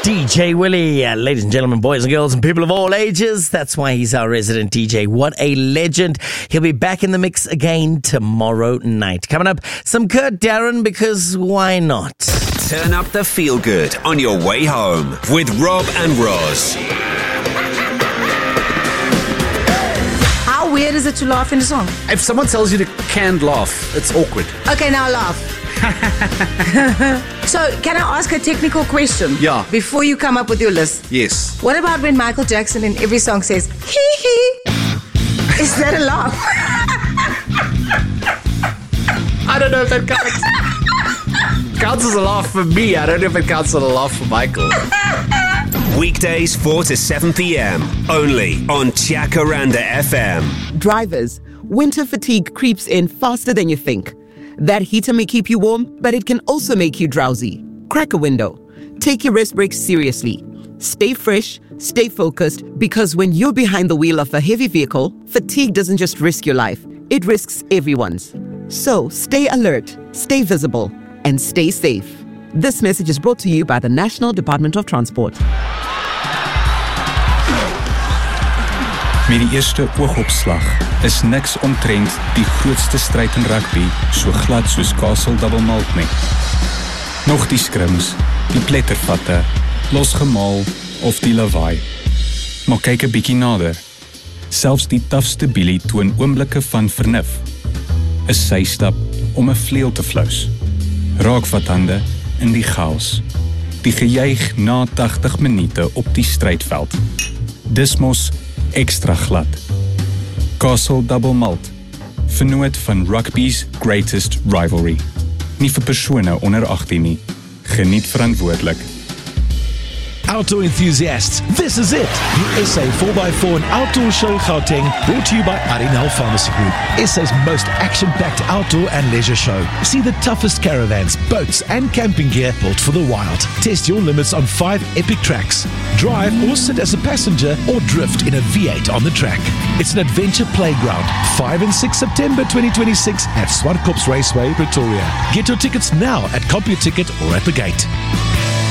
DJ Willie, ladies and gentlemen, boys and girls and people of all ages. That's why he's our resident DJ. What a legend. He'll be back in the mix again tomorrow night. Coming up, some Kurt Darren, because why not? Turn up the feel good on your way home with Rob and Roz. How weird is it to laugh in a song? If someone tells you to can't laugh, it's awkward. Okay, now laugh. So, can I ask a technical question? Yeah. Before you come up with your list. Yes. What about when Michael Jackson in every song says, hee hee? Is that a laugh? I don't know if that counts. Counts as a laugh for me. I don't know if it counts as a laugh for Michael. Weekdays 4 to 7 p.m. only on Jacaranda FM. Drivers, winter fatigue creeps in faster than you think. That heater may keep you warm, but it can also make you drowsy. Crack a window. Take your rest breaks seriously. Stay fresh, stay focused, because when you're behind the wheel of a heavy vehicle, fatigue doesn't just risk your life, it risks everyone's. So stay alert, stay visible, and stay safe. This message is brought to you by the National Department of Transport. Met die eerste oogopslag is niks omtrent die grootste stryd in rugby so glad soos Castle Double Malt nie. Nog die skrims, die plettervatte, losgemaal of die lawaai. Maar kyk 'n bietjie nader. Selfs die tafste bielie toon oomblikke van vernuf. 'n Systap om 'n vleuel te flous. Raakvathande in die chaos. Die gejuig na 80 minute op die strydveld. Dis mos extra glad. Castle Double Malt, vernoot van rugby's greatest rivalry. Nie vir persone onder 18 nie. Geniet verantwoordelik. Outdoor enthusiasts, this is it. The SA 4x4 and Outdoor Show Gauteng, brought to you by Arinal Pharmacy Group. SA's most action-packed outdoor and leisure show. See the toughest caravans, boats and camping gear built for the wild. Test your limits on 5 epic tracks. Drive or sit as a passenger or drift in a V8 on the track. It's an adventure playground. 5 and 6 September 2026 at Swartkops Raceway, Pretoria. Get your tickets now at CompuTicket or at the gate.